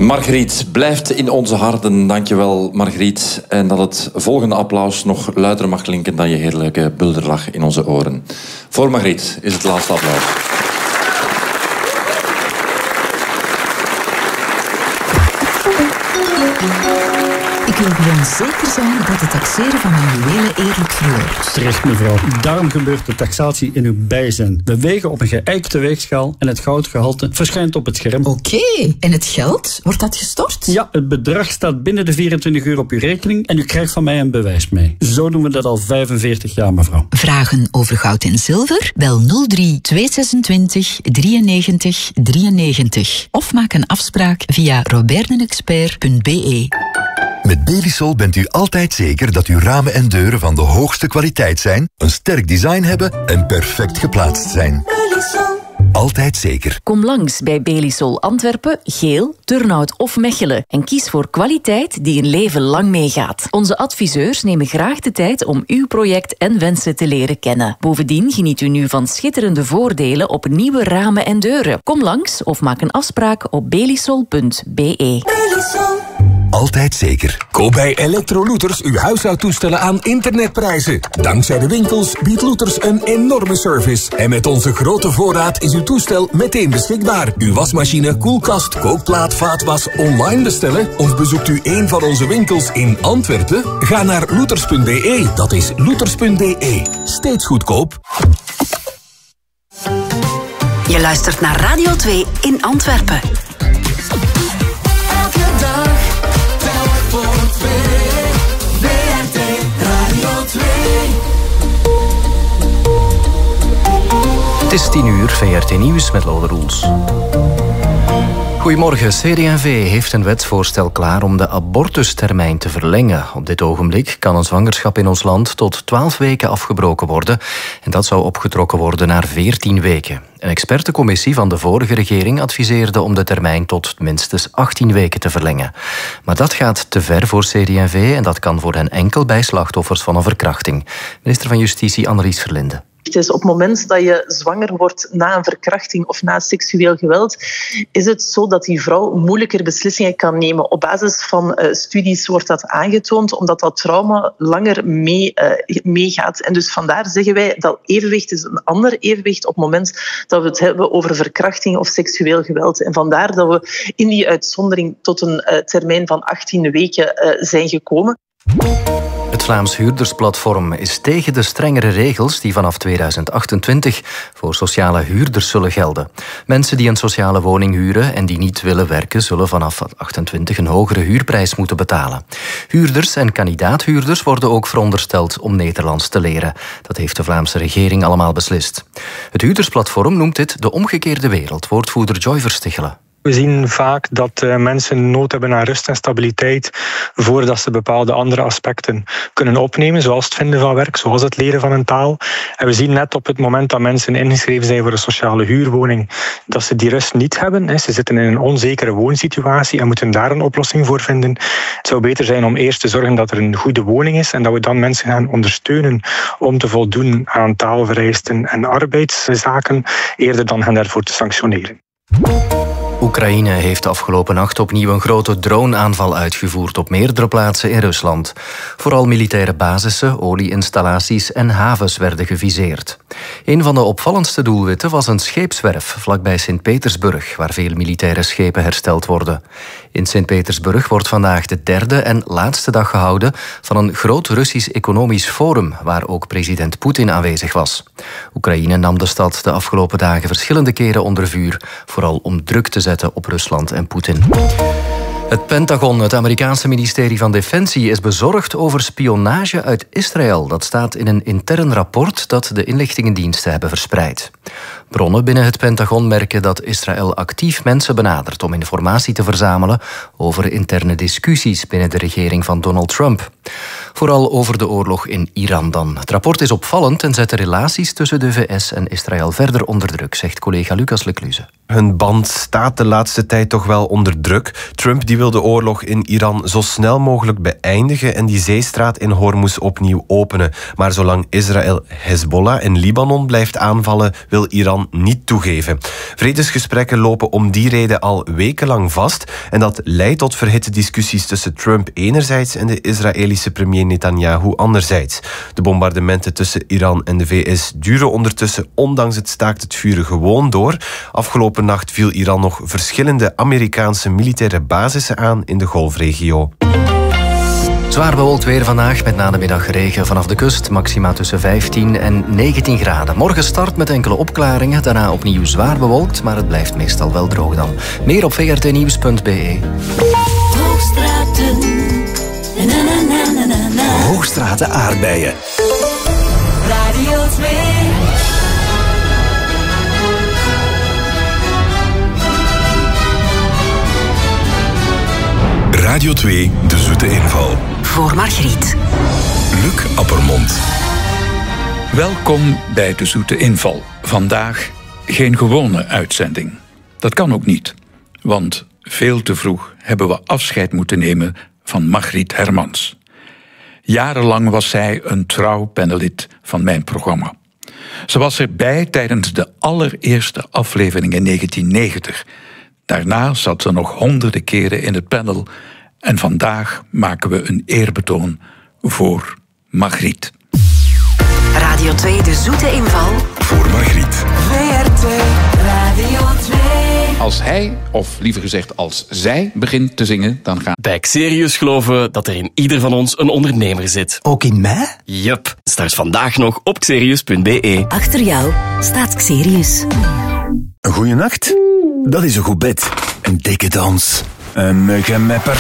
Margriet blijft in onze harten. Dankjewel, Margriet. En dat het volgende applaus nog luider mag klinken dan je heerlijke bulderlach in onze oren. Voor Margriet is het laatste applaus. Ik wil gewoon zeker zijn dat het taxeren van mijn juwelen eerlijk verloopt. Terecht, mevrouw. Daarom gebeurt de taxatie in uw bijzijn. We wegen op een geëikte weegschaal en het goudgehalte verschijnt op het scherm. Oké, en het geld? Wordt dat gestort? Ja, het bedrag staat binnen de 24 uur op uw rekening en u krijgt van mij een bewijs mee. Zo doen we dat al 45 jaar, mevrouw. Vragen over goud en zilver? Bel 03 226 93 93. Of maak een afspraak via roberdenexpert.be. Met Belisol bent u altijd zeker dat uw ramen en deuren van de hoogste kwaliteit zijn, een sterk design hebben en perfect geplaatst zijn. Belisol. Altijd zeker. Kom langs bij Belisol Antwerpen, Geel, Turnhout of Mechelen en kies voor kwaliteit die een leven lang meegaat. Onze adviseurs nemen graag de tijd om uw project en wensen te leren kennen. Bovendien geniet u nu van schitterende voordelen op nieuwe ramen en deuren. Kom langs of maak een afspraak op belisol.be. Belisol. Altijd zeker. Koop bij Electrolooters uw huishoudtoestellen aan internetprijzen. Dankzij de winkels biedt Looters een enorme service. En met onze grote voorraad is uw toestel meteen beschikbaar. Uw wasmachine, koelkast, kookplaat, vaatwas online bestellen? Of bezoekt u een van onze winkels in Antwerpen? Ga naar looters.be. Dat is looters.be. Steeds goedkoop. Je luistert naar Radio 2 in Antwerpen. Elke dag, telk voor 2. VRT Radio 2. Het is 10 uur, VRT Nieuws met Lode Roels. Goedemorgen. CD&V heeft een wetsvoorstel klaar om de abortustermijn te verlengen. Op dit ogenblik kan een zwangerschap in ons land tot 12 weken afgebroken worden. En dat zou opgetrokken worden naar 14 weken. Een expertencommissie van de vorige regering adviseerde om de termijn tot minstens 18 weken te verlengen. Maar dat gaat te ver voor CD&V en dat kan voor hen enkel bij slachtoffers van een verkrachting. Minister van Justitie Annelies Verlinde. Het is op het moment dat je zwanger wordt na een verkrachting of na seksueel geweld, is het zo dat die vrouw moeilijker beslissingen kan nemen. Op basis van studies wordt dat aangetoond, omdat dat trauma langer meegaat. En dus vandaar zeggen wij dat evenwicht is een ander evenwicht op het moment dat we het hebben over verkrachting of seksueel geweld. En vandaar dat we in die uitzondering tot een termijn van 18 weken zijn gekomen. Het Vlaams Huurdersplatform is tegen de strengere regels die vanaf 2028 voor sociale huurders zullen gelden. Mensen die een sociale woning huren en die niet willen werken, zullen vanaf 2028 een hogere huurprijs moeten betalen. Huurders en kandidaathuurders worden ook verondersteld om Nederlands te leren. Dat heeft de Vlaamse regering allemaal beslist. Het Huurdersplatform noemt dit de omgekeerde wereld, woordvoerder Joy Verstichelen. We zien vaak dat mensen nood hebben aan rust en stabiliteit voordat ze bepaalde andere aspecten kunnen opnemen, zoals het vinden van werk, zoals het leren van een taal. En we zien net op het moment dat mensen ingeschreven zijn voor een sociale huurwoning, dat ze die rust niet hebben. Ze zitten in een onzekere woonsituatie en moeten daar een oplossing voor vinden. Het zou beter zijn om eerst te zorgen dat er een goede woning is en dat we dan mensen gaan ondersteunen om te voldoen aan taalvereisten en arbeidszaken, eerder dan hen daarvoor te sanctioneren. Oekraïne heeft de afgelopen nacht opnieuw een grote droneaanval uitgevoerd op meerdere plaatsen in Rusland. Vooral militaire basissen, olieinstallaties en havens werden geviseerd. Een van de opvallendste doelwitten was een scheepswerf vlakbij Sint-Petersburg, waar veel militaire schepen hersteld worden. In Sint-Petersburg wordt vandaag de derde en laatste dag gehouden van een groot Russisch economisch forum, waar ook president Poetin aanwezig was. Oekraïne nam de stad de afgelopen dagen verschillende keren onder vuur, vooral om druk te zetten op Rusland en Poetin. Het Pentagon, het Amerikaanse ministerie van Defensie, is bezorgd over spionage uit Israël. Dat staat in een intern rapport dat de inlichtingendiensten hebben verspreid. Bronnen binnen het Pentagon merken dat Israël actief mensen benadert om informatie te verzamelen over interne discussies binnen de regering van Donald Trump. Vooral over de oorlog in Iran dan. Het rapport is opvallend en zet de relaties tussen de VS en Israël verder onder druk, zegt collega Lucas Lecluze. Hun band staat de laatste tijd toch wel onder druk. Trump die wil de oorlog in Iran zo snel mogelijk beëindigen en die zeestraat in Hormuz opnieuw openen. Maar zolang Israël Hezbollah in Libanon blijft aanvallen, wil Iran Iran niet toegeven. Vredesgesprekken lopen om die reden al wekenlang vast en dat leidt tot verhitte discussies tussen Trump enerzijds en de Israëlische premier Netanyahu anderzijds. De bombardementen tussen Iran en de VS duren ondertussen ondanks het staakt het vuren gewoon door. Afgelopen nacht viel Iran nog verschillende Amerikaanse militaire basissen aan in de Golfregio. Zwaar bewolkt weer vandaag, met na de middag regen vanaf de kust. Maxima tussen 15 en 19 graden. Morgen start met enkele opklaringen, daarna opnieuw zwaar bewolkt, maar het blijft meestal wel droog dan. Meer op vrtnieuws.be. Hoogstraten aardbeien. Radio 2. Radio 2, de zoete inval. Voor Margriet. Luc Appermond. Welkom bij de zoete inval. Vandaag geen gewone uitzending. Dat kan ook niet, want veel te vroeg hebben we afscheid moeten nemen van Margriet Hermans. Jarenlang was zij een trouw panelid van mijn programma. Ze was erbij tijdens de allereerste aflevering in 1990. Daarna zat ze nog honderden keren in het panel en vandaag maken we een eerbetoon voor Margriet. Radio 2, de zoete inval. Voor Margriet. VRT Radio 2. Als hij, of liever gezegd als zij, begint te zingen, dan gaan... Bij Xerius geloven we dat er in ieder van ons een ondernemer zit. Ook in mij? Yup. Start vandaag nog op xerius.be. Achter jou staat Xerius. Een goeie nacht? Dat is een goed bed. Een dikke dans. Een muggenmepper.